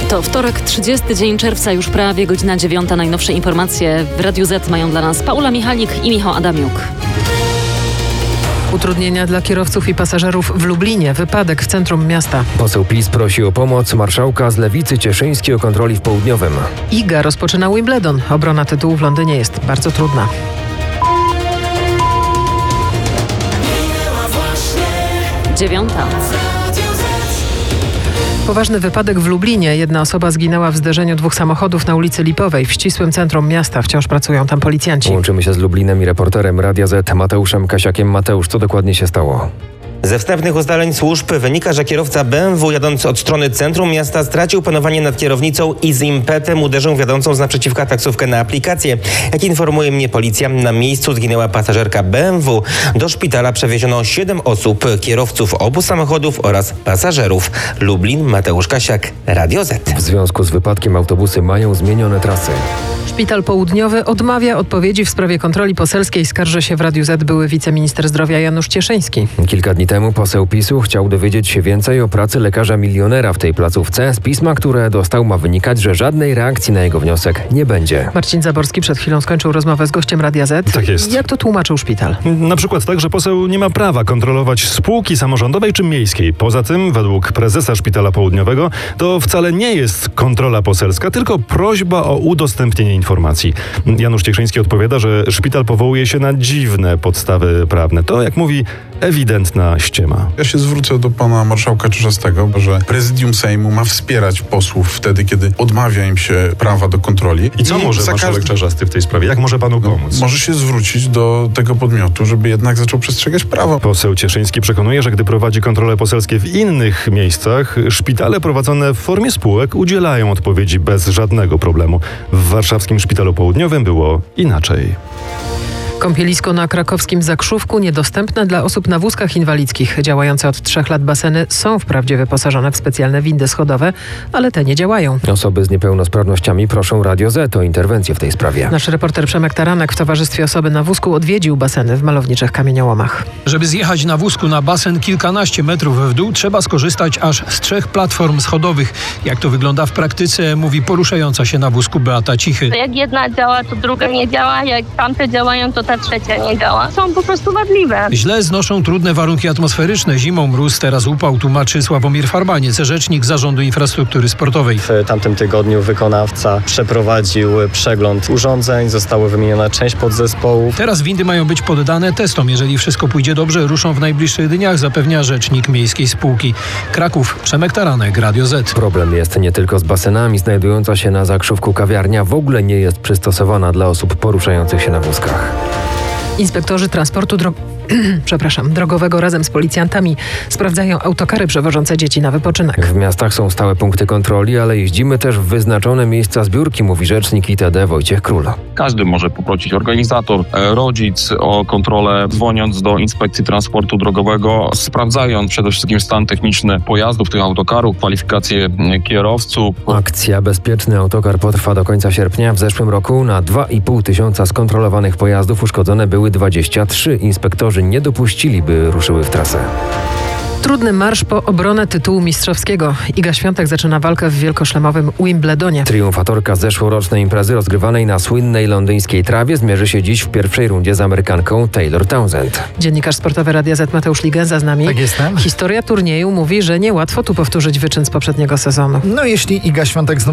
To wtorek, 30 dzień czerwca, już prawie godzina 9. Najnowsze informacje w Radiu Z mają dla nas Paula Michalik i Michał Adamiuk. Utrudnienia dla kierowców i pasażerów w Lublinie. Wypadek w centrum miasta. Poseł PiS prosi o pomoc marszałka z Lewicy Cieszyński o kontroli w Południowym. Iga rozpoczyna Wimbledon. Obrona tytułu w Londynie jest bardzo trudna. Dziewiąta. Poważny wypadek w Lublinie. Jedna osoba zginęła w zderzeniu dwóch samochodów na ulicy Lipowej w ścisłym centrum miasta. Wciąż pracują tam policjanci. Łączymy się z Lublinem i reporterem Radia Z Mateuszem Kasiakiem. Mateusz, co dokładnie się stało? Ze wstępnych ustaleń służb wynika, że kierowca BMW jadąc od strony centrum miasta stracił panowanie nad kierownicą i z impetem uderzył wiodącą z naprzeciwka taksówkę na aplikację. Jak informuje mnie policja, na miejscu zginęła pasażerka BMW. Do szpitala przewieziono 7 osób, kierowców obu samochodów oraz pasażerów. Lublin, Mateusz Kasiak, Radio Z. W związku z wypadkiem autobusy mają zmienione trasy. Szpital Południowy odmawia odpowiedzi w sprawie kontroli poselskiej. Skarży się w Radiu Z były wiceminister zdrowia Janusz Cieszyński. Kilka dni temu poseł PiS-u chciał dowiedzieć się więcej o pracy lekarza milionera w tej placówce. Z pisma, które dostał, ma wynikać, że żadnej reakcji na jego wniosek nie będzie. Marcin Zaborski przed chwilą skończył rozmowę z gościem Radia Z. Tak jest. Jak to tłumaczył szpital? Na przykład tak, że poseł nie ma prawa kontrolować spółki samorządowej czy miejskiej. Poza tym, według prezesa Szpitala Południowego, to wcale nie jest kontrola poselska, tylko prośba o udostępnienie informacji. Janusz Cieszyński odpowiada, że szpital powołuje się na dziwne podstawy prawne. To, jak mówi, ewidentna ściema. Ja się zwrócę do pana marszałka Czerzastego, że prezydium Sejmu ma wspierać posłów wtedy, kiedy odmawia im się prawa do kontroli. I co może marszałek Czerzasty w tej sprawie? Jak może panu pomóc? Może się zwrócić do tego podmiotu, żeby jednak zaczął przestrzegać prawa. Poseł Cieszyński przekonuje, że gdy prowadzi kontrole poselskie w innych miejscach, szpitale prowadzone w formie spółek udzielają odpowiedzi bez żadnego problemu. W warszawskim Szpitalu Południowym było inaczej. Kąpielisko na krakowskim Zakrzówku niedostępne dla osób na wózkach inwalidzkich. Działające od 3 lat baseny są wprawdzie wyposażone w specjalne windy schodowe, ale te nie działają. Osoby z niepełnosprawnościami proszą Radio Z o interwencję w tej sprawie. Nasz reporter Przemek Taranek w towarzystwie osoby na wózku odwiedził baseny w malowniczych kamieniołomach. Żeby zjechać na wózku na basen kilkanaście metrów w dół, trzeba skorzystać aż z 3 platform schodowych. Jak to wygląda w praktyce, mówi poruszająca się na wózku Beata Cichy. Jak jedna działa, to druga nie działa. Jak tamte działają, to ta trzecia nie działa. Są po prostu wadliwe. Źle znoszą trudne warunki atmosferyczne. Zimą mróz, teraz upał, tłumaczy Sławomir Farbaniec, rzecznik Zarządu Infrastruktury Sportowej. W tamtym tygodniu wykonawca przeprowadził przegląd urządzeń, została wymieniona część podzespołów. Teraz windy mają być poddane testom. Jeżeli wszystko pójdzie dobrze, ruszą w najbliższych dniach, zapewnia rzecznik miejskiej spółki. Kraków, Przemek Taranek, Radio Z. Problem jest nie tylko z basenami. Znajdująca się na Zakrzówku kawiarnia w ogóle nie jest przystosowana dla osób poruszających się na wózkach. Inspektorzy transportu drogowego razem z policjantami sprawdzają autokary przewożące dzieci na wypoczynek. W miastach są stałe punkty kontroli, ale jeździmy też w wyznaczone miejsca zbiórki, mówi rzecznik ITD Wojciech Król. Każdy może poprosić organizator, rodzic o kontrolę, dzwoniąc do Inspekcji Transportu Drogowego, sprawdzając przede wszystkim stan techniczny pojazdów, tych autokarów, kwalifikacje kierowców. Akcja Bezpieczny Autokar potrwa do końca sierpnia. W zeszłym roku na 2,5 tysiąca skontrolowanych pojazdów uszkodzone były 23. Inspektorzy nie dopuścili, by ruszyły w trasę. Trudny marsz po obronę tytułu mistrzowskiego. Iga Świątek zaczyna walkę w wielkoszlemowym Wimbledonie. Triumfatorka zeszłorocznej imprezy rozgrywanej na słynnej londyńskiej trawie zmierzy się dziś w pierwszej rundzie z Amerykanką Taylor Townsend. Dziennikarz sportowy Radia Z Mateusz Ligenza z nami. Tak jestem. Historia turnieju mówi, że niełatwo tu powtórzyć wyczyn z poprzedniego sezonu. No jeśli Iga Świątek